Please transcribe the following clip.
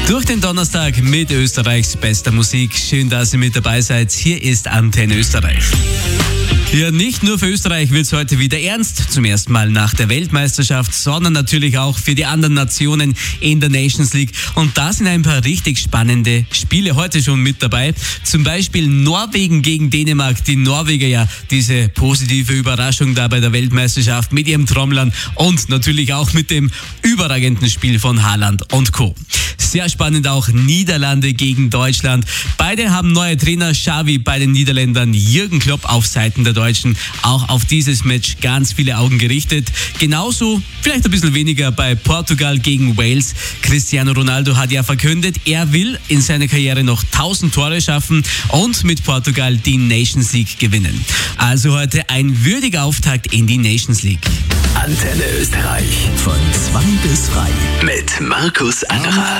Durch den Donnerstag mit Österreichs bester Musik. Schön, dass ihr mit dabei seid. Hier ist Antenne Österreich. Ja, nicht nur für Österreich wird es heute wieder ernst, zum ersten Mal nach der Weltmeisterschaft, sondern natürlich auch für die anderen Nationen in der Nations League. Und da sind ein paar richtig spannende Spiele heute schon mit dabei. Zum Beispiel Norwegen gegen Dänemark. Die Norweger ja diese positive Überraschung da bei der Weltmeisterschaft mit ihrem Trommlern und natürlich auch mit dem überragenden Spiel von Haaland und Co. Sehr spannend auch Niederlande gegen Deutschland. Beide haben neue Trainer, Xavi bei den Niederländern, Jürgen Klopp auf Seiten der Deutschen. Auch auf dieses Match ganz viele Augen gerichtet. Genauso, vielleicht ein bisschen weniger bei Portugal gegen Wales. Cristiano Ronaldo hat ja verkündet, er will in seiner Karriere noch 1000 Tore schaffen und mit Portugal die Nations League gewinnen. Also heute ein würdiger Auftakt in die Nations League. Antenne Österreich von 2 bis 3 mit Markus Angerer.